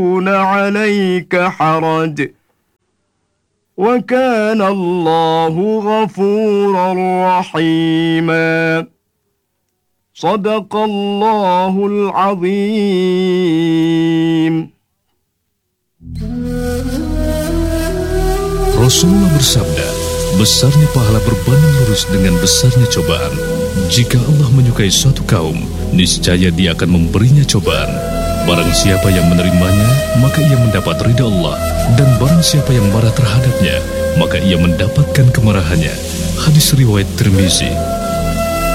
عليك حرج وكان الله غفورا رحيما صدق الله العظيم. Rasulullah bersabda, besarnya pahala berbanding lurus dengan besarnya cobaan. Jika Allah menyukai suatu kaum, niscaya Dia akan memberinya cobaan. Barang siapa yang menerimanya, maka ia mendapat ridha Allah. Dan barang siapa yang marah terhadapnya, maka ia mendapatkan kemarahannya. Hadis riwayat Tirmizi.